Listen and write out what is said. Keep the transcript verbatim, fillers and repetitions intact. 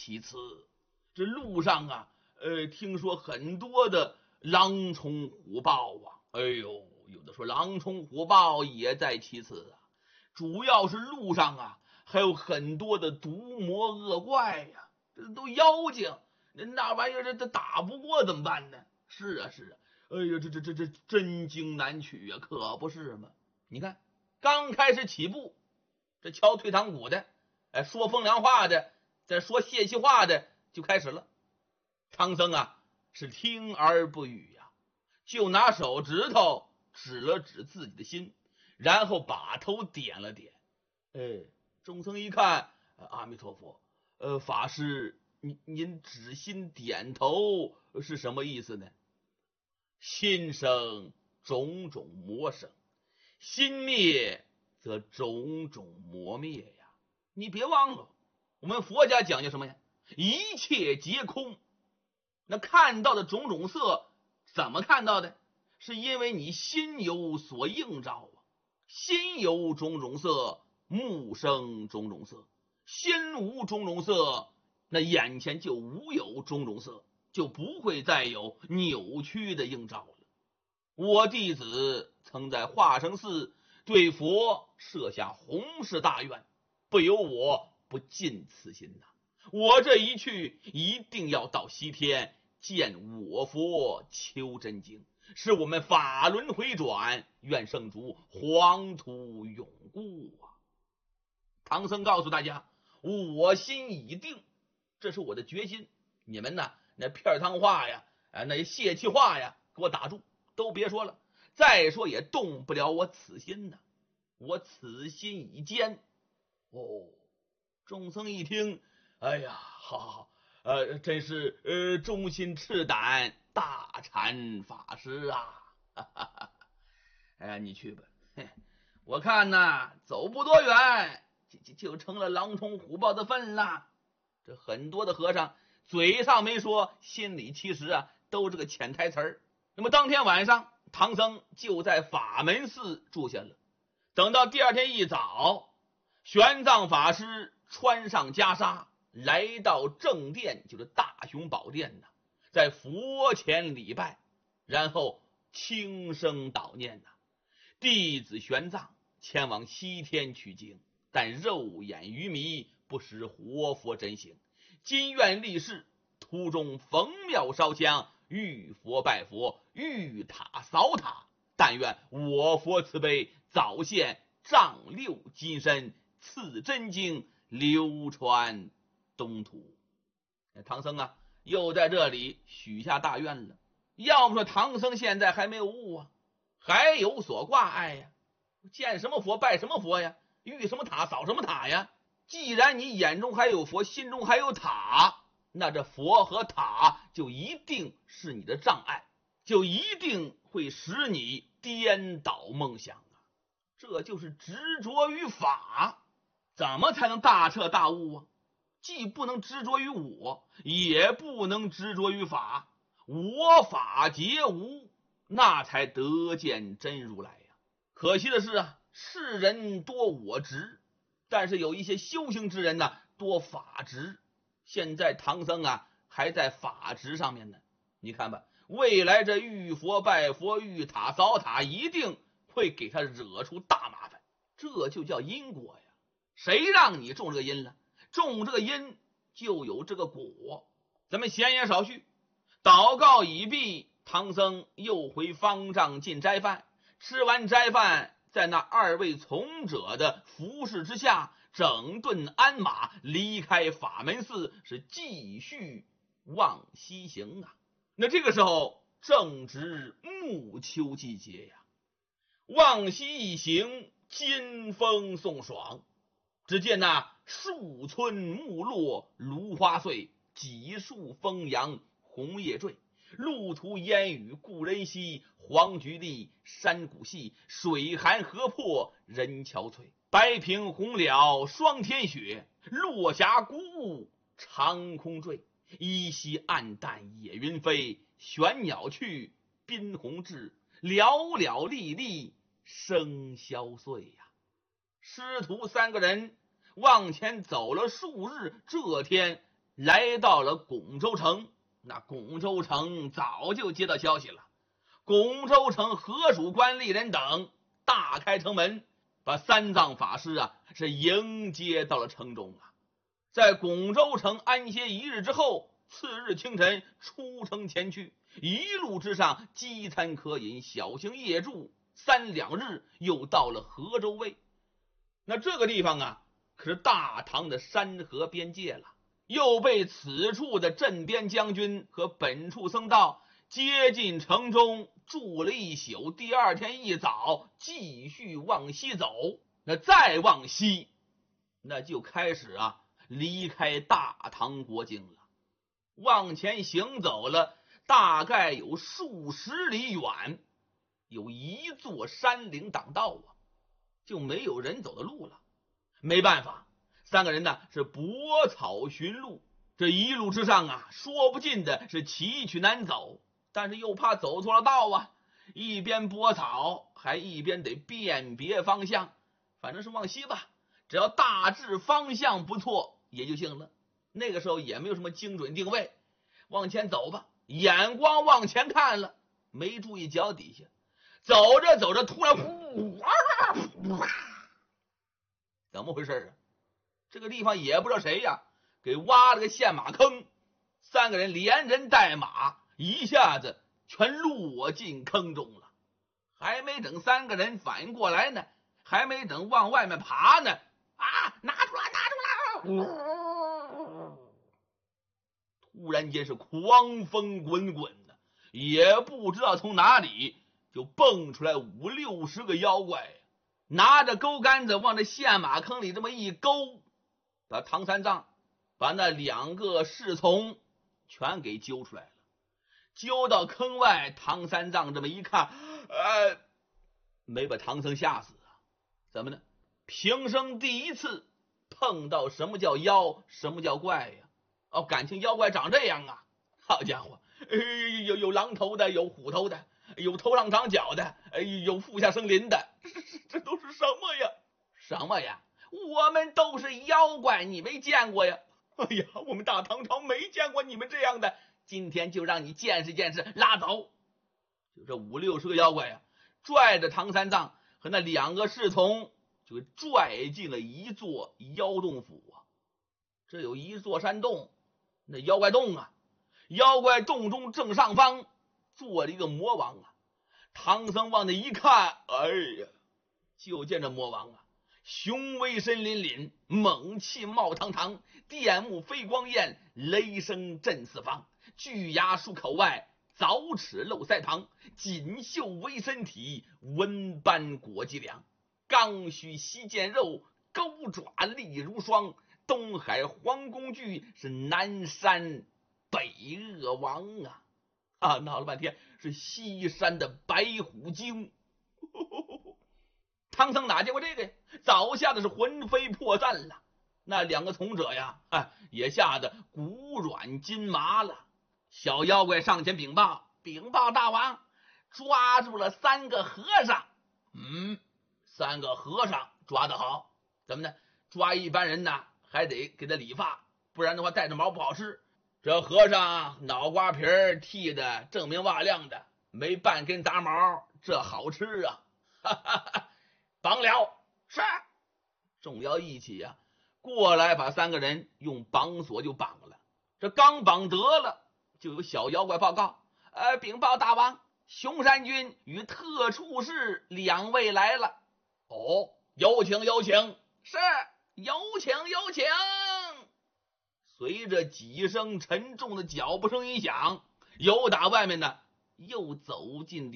其次。这路上啊，呃，听说很多的狼虫虎豹啊，哎呦，有的说狼虫虎豹也在其次啊，主要是路上啊还有很多的毒魔恶怪呀、啊，这都妖精，那玩意儿这这打不过怎么办呢？是啊是啊，哎呀，这这这这真经难取啊，可不是吗？你看，刚开始起步，这敲退堂鼓的，哎，说风凉话的，再说泄气话的，就开始了。唐僧啊，是听而不语呀、啊，就拿手指头指了指自己的心，然后把头点了点。哎，众僧一看，阿弥陀佛，呃，法师，您您指心点头是什么意思呢？心生种种魔生，心灭则种种魔灭呀。你别忘了，我们佛家讲究什么呀？一切皆空。那看到的种种色怎么看到的？是因为你心有所映照啊。心有种种色，目生种种色，心无种种色，那眼前就无有种种色，就不会再有扭曲的映照了。我弟子曾在化生寺对佛设下宏誓大愿，不由我不尽此心呐、啊。我这一去，一定要到西天见我佛求真经，使我们法轮回转，愿圣主黄土永固啊！唐僧告诉大家，我心已定，这是我的决心。你们呢，那片汤话呀，那泄气话呀，给我打住，都别说了。再说也动不了我此心呢，我此心已坚。哦，众僧一听，哎呀，好好好，呃，真是呃忠心赤胆，大禅法师啊！哈哈哈。哎，你去吧，嘿，我看呐，走不多远，就就成了狼虫虎豹的份了。这很多的和尚嘴上没说，心里其实啊都是个潜台词儿。那么当天晚上，唐僧就在法门寺住下了。等到第二天一早，玄奘法师穿上袈裟，来到正殿，就是大雄宝殿呐，在佛前礼拜，然后轻声祷念呐：弟子玄奘前往西天取经，但肉眼愚迷，不识活佛真形。今愿立誓，途中逢庙烧香，遇佛拜佛，遇塔扫塔，但愿我佛慈悲，早现丈六金身，赐真经流传东土。唐僧啊，又在这里许下大愿了。要不说唐僧现在还没有悟啊，还有所挂碍呀。见什么佛拜什么佛呀，遇什么塔扫什么塔呀。既然你眼中还有佛，心中还有塔，那这佛和塔就一定是你的障碍，就一定会使你颠倒梦想啊！这就是执着于法。怎么才能大彻大悟啊？既不能执着于我，也不能执着于法，我法皆无，那才得见真如来呀。可惜的是啊，世人多我执，但是有一些修行之人呢，多法执。现在唐僧啊还在法执上面呢。你看吧，未来这遇佛拜佛，遇塔扫塔，一定会给他惹出大麻烦。这就叫因果呀。谁让你种这个因了？种这个因就有这个果。咱们闲言少叙，祷告已毕，唐僧又回方丈进斋饭。吃完斋饭，在那二位从者的服侍之下，整顿鞍马，离开法门寺，是继续往西行啊。那这个时候正值暮秋季节呀，往西一行，金风送爽。只见那树村木落，芦花碎，几树风扬，红叶坠。路途烟雨故人稀，黄菊丽，山谷细，水寒河破，人憔悴。白平红了霜天雪，落霞孤雾长空坠。依稀暗淡野云飞，玄鸟去，宾鸿至，寥寥历历生萧碎呀。师徒三个人往前走了数日，这天来到了巩州城。那巩州城早就接到消息了，巩州城河属官吏人等大开城门，把三藏法师啊是迎接到了城中啊。在巩州城安歇一日之后，次日清晨出城前去，一路之上饥餐渴饮，小行夜住，三两日又到了河州卫。那这个地方啊可是大唐的山河边界了，又被此处的镇边将军和本处僧道接进城中，住了一宿。第二天一早继续往西走，那再往西那就开始啊离开大唐国境了。往前行走了大概有数十里远，有一座山岭挡道啊，就没有人走的路了。没办法，三个人呢是拨草寻路，这一路之上啊说不尽的是崎岖难走，但是又怕走错了道啊，一边拨草还一边得辨别方向，反正是往西吧，只要大致方向不错也就行了。那个时候也没有什么精准定位，往前走吧，眼光往前看了，没注意脚底下，走着走着突然呼啊，怎么回事啊？这个地方也不知道谁呀给挖了个陷马坑，三个人连人带马一下子全落进坑中了。还没等三个人反应过来呢，还没等往外面爬呢，啊，拿出来拿出来！突然间是狂风滚滚的，也不知道从哪里就蹦出来五六十个妖怪，拿着钩竿子往这陷马坑里这么一勾，把唐三藏把那两个侍从全给揪出来了。揪到坑外，唐三藏这么一看，呃，没把唐僧吓死啊？怎么呢？平生第一次碰到什么叫妖，什么叫怪呀？哦，感情妖怪长这样啊！好家伙，呃、有有狼头的，有虎头的，有头上长角的，有腹下生鳞的，这这这都是什么呀？什么呀？我们都是妖怪，你没见过呀？哎呀，我们大唐朝没见过你们这样的，今天就让你见识见识，拉走！就这五六十个妖怪呀，拽着唐三藏和那两个侍从，就拽进了一座妖洞府啊。这有一座山洞，那妖怪洞啊，妖怪洞中正上方坐了一个魔王啊。唐僧往那一看，哎呀，就见这魔王啊，雄威身凛凛，猛气冒堂堂，电目飞光焰，雷声震四方，巨牙漱口外，凿齿露腮旁，锦绣为身体，温斑裹脊梁，刚须吸见肉，钩爪利如霜，东海黄宫剧，是南山北恶王啊！啊，闹了半天是西山的白虎精。唐僧哪见过这个呀？早吓得是魂飞魄散了。那两个从者呀，哎，也吓得骨软筋麻了。小妖怪上前禀报：禀报大王，抓住了三个和尚。嗯，三个和尚抓得好。怎么呢？抓一般人呢，还得给他理发，不然的话带着毛不好吃。这和尚脑瓜皮剃的锃明瓦亮的，没半根杂毛，这好吃啊！哈哈哈，绑了！是。众妖一起啊，过来把三个人用绑索就绑了。这刚绑得了，就有小妖怪报告：呃，禀报大王，熊山君与特处士两位来了。哦，有请有请。是，有请有请。随着几声沉重的脚步声一响，由打外面呢又走进